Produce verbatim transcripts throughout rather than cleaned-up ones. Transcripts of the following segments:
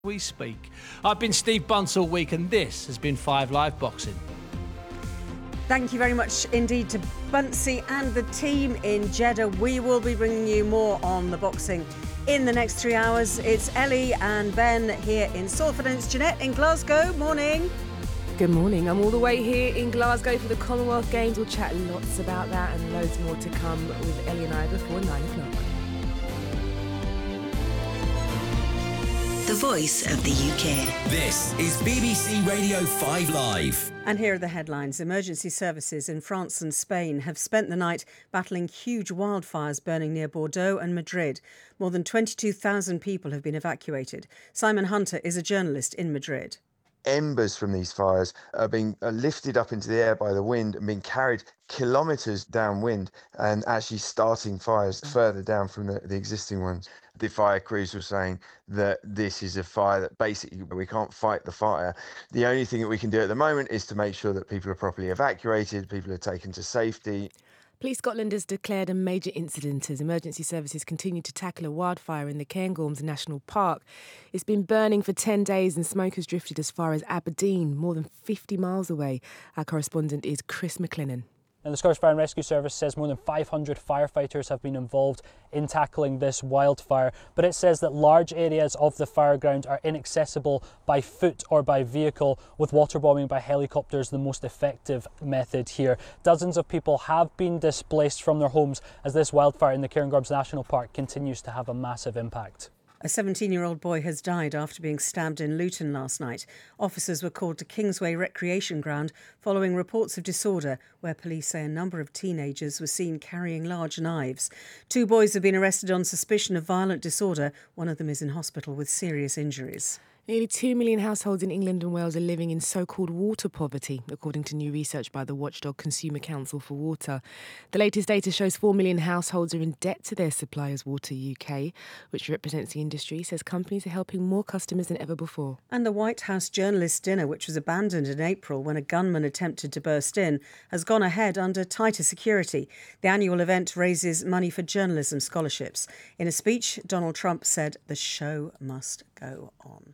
We speak. I've been Steve Bunce all week, and this has been Five Live Boxing. Thank you very much indeed to Buncey and the team in Jeddah. We will be bringing you more on the boxing in the next three hours. It's Ellie and Ben here in Salford, and it's Jeanette in Glasgow. Morning. Good morning. I'm all the way here in Glasgow for the Commonwealth Games. We'll chat lots about that and loads more to come with Ellie and I before nine o'clock. The voice of the U K. This is B B C Radio five Live. And here are the headlines. Emergency services in France and Spain have spent the night battling huge wildfires burning near Bordeaux and Madrid. More than twenty-two thousand people have been evacuated. Simon Hunter is a journalist in Madrid. Embers from these fires are being lifted up into the air by the wind and being carried kilometres downwind and actually starting fires further down from the, the existing ones. The fire crews were saying that this is a fire that basically we can't fight the fire. The only thing that we can do at the moment is to make sure that people are properly evacuated, people are taken to safety. Police Scotland has declared a major incident as emergency services continue to tackle a wildfire in the Cairngorms National Park. It's been burning for ten days and smoke has drifted as far as Aberdeen, more than fifty miles away. Our correspondent is Chris McLennan. And the Scottish Fire and Rescue Service says more than five hundred firefighters have been involved in tackling this wildfire. But it says that large areas of the fire ground are inaccessible by foot or by vehicle, with waterbombing by helicopters the most effective method here. Dozens of people have been displaced from their homes as this wildfire in the Cairngorms National Park continues to have a massive impact. A seventeen-year-old boy has died after being stabbed in Luton last night. Officers were called to Kingsway Recreation Ground following reports of disorder, where police say a number of teenagers were seen carrying large knives. Two boys have been arrested on suspicion of violent disorder. One of them is in hospital with serious injuries. Nearly two million households in England and Wales are living in so-called water poverty, according to new research by the watchdog Consumer Council for Water. The latest data shows four million households are in debt to their suppliers, Water U K, which represents the industry, says companies are helping more customers than ever before. And the White House journalists' dinner, which was abandoned in April when a gunman attempted to burst in, has gone ahead under tighter security. The annual event raises money for journalism scholarships. In a speech, Donald Trump said the show must go on.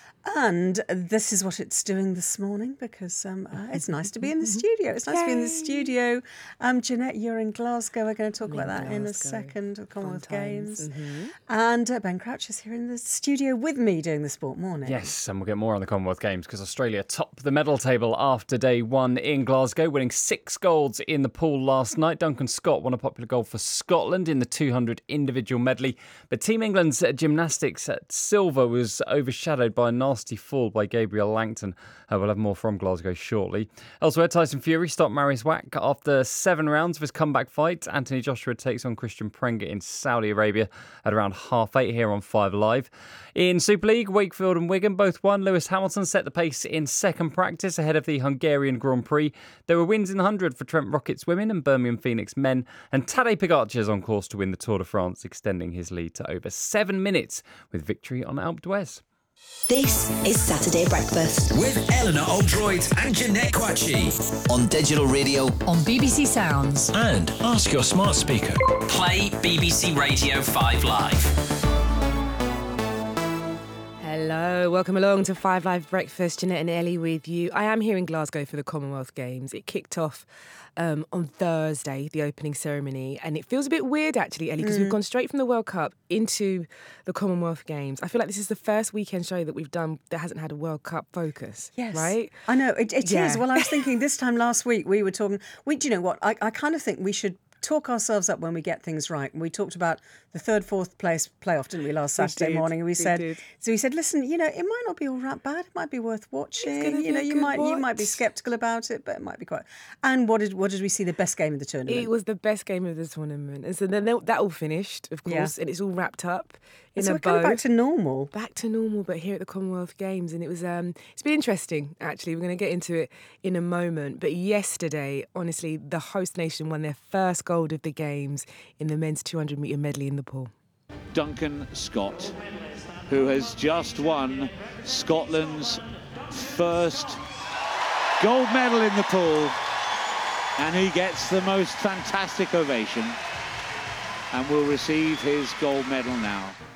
And this is what it's doing this morning because um, uh, it's nice to be in the studio. It's nice Yay. to be in the studio. Um, Jeanette, you're in Glasgow. We're going to talk I'm about that Glasgow. in a second, the Commonwealth Games. Mm-hmm. And uh, Ben Crouch is here in the studio with me doing the sport morning. Yes, and we'll get more on the Commonwealth Games because Australia topped the medal table after day one in Glasgow, winning six golds in the pool last night. Duncan Scott won a popular gold for Scotland in the two hundred individual medley. But Team England's gymnastics at silver was overshadowed by a nasty fall by Gabriel Langton. Uh, we'll have more from Glasgow shortly. Elsewhere, Tyson Fury stopped Marius Wack after seven rounds of his comeback fight. Anthony Joshua takes on Christian Pranga in Saudi Arabia at around half eight here on five Live. In Super League, Wakefield and Wigan both won. Lewis Hamilton set the pace in second practice ahead of the Hungarian Grand Prix. There were wins in the one hundred for Trent Rockets women and Birmingham Phoenix men. And Tadej Pogacar is on course to win the Tour de France, extending his lead to over seven minutes with victory on Alpe d'Huez. This is Saturday Breakfast with Eleanor Oldroyd and Jeanette Quatchy on digital radio, on B B C Sounds, and ask your smart speaker. Play B B C Radio five Live. Hello, welcome along to Five Live Breakfast. Jeanette and Ellie with you. I am here in Glasgow for the Commonwealth Games. It kicked off um, on Thursday, the opening ceremony, and it feels a bit weird actually, Ellie, because mm. we've gone straight from the World Cup into the Commonwealth Games. I feel like this is the first weekend show that we've done that hasn't had a World Cup focus. Yes, right? I know it, it yeah. is. Well, I was thinking this time last week we were talking. We, do you know what? I, I kind of think we should talk ourselves up when we get things right. And we talked about the third, fourth place playoff, didn't we, last we Saturday did, morning? And we, we said, did. so we said, listen, you know, it might not be all that bad. It might be worth watching. You know, you might watch. you might be sceptical about it, but it might be quite. And what did what did we see? The best game of the tournament. It was the best game of the tournament, and so then that all finished, of course, yeah. and it's all wrapped up in so a we're bow. Kind of back to normal. Back to normal, but here at the Commonwealth Games, and it was um, it's been interesting. Actually, we're going to get into it in a moment. But yesterday, honestly, the host nation won their first gold of the games in the men's two hundred metre medley in the pool. Duncan Scott, who has just won Scotland's first gold medal in the pool, and he gets the most fantastic ovation and will receive his gold medal now.